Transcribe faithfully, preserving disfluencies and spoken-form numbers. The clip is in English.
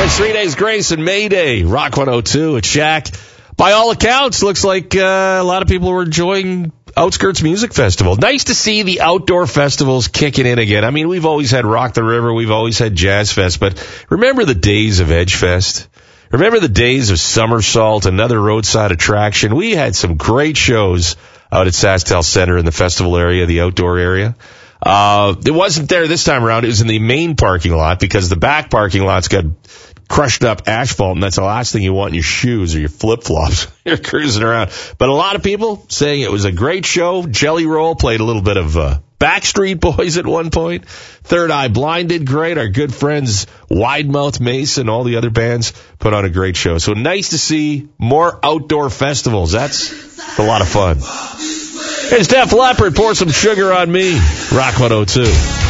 it's Three Days Grace and May Day. Rock one oh two at Shaq. By all accounts, looks like uh, a lot of people were enjoying Outskirts Music Festival. Nice to see the outdoor festivals kicking in again. I mean, we've always had Rock the River, we've always had Jazz Fest, but remember the days of Edge Fest? Remember the days of Somersault, another roadside attraction? We had some great shows out at SaskTel Center in the festival area, the outdoor area. Uh, it wasn't there this time around. It was in the main parking lot because the back parking lot's got crushed up asphalt, and that's the last thing you want in your shoes or your flip-flops. You're cruising around. But a lot of people saying it was a great show. Jelly Roll played a little bit of uh, Backstreet Boys at one point. Third Eye Blind did great. Our good friends Wide Mouth Mason, all the other bands put on a great show. So nice to see more outdoor festivals. That's a lot of fun. It's Def Leppard, Pour Some Sugar on Me. Rock one oh two.